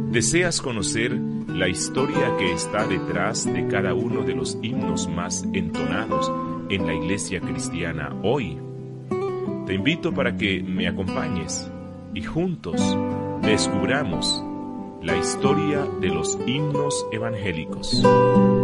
¿Deseas conocer la historia que está detrás de cada uno de los himnos más entonados en la iglesia cristiana hoy? Te invito para que me acompañes y juntos descubramos la historia de los himnos evangélicos.